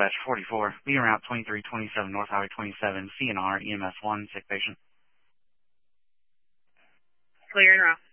44, leading route 2327 North Highway 27, CNR, EMS 1, sick patient. Clear en route.